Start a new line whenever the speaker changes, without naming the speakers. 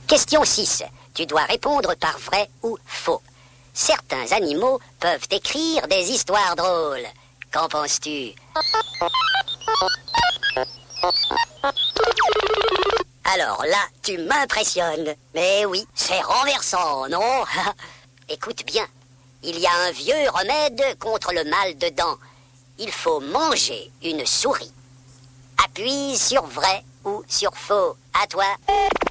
Question 6. Tu dois répondre par vrai ou faux. Certains animaux peuvent écrire des histoires drôles. Qu'en penses-tu? Alors là, tu m'impressionnes. Mais oui, c'est renversant, non? Écoute bien, il y a un vieux remède contre le mal de dents. Il faut manger une souris. Appuie sur vrai ou sur faux. À toi.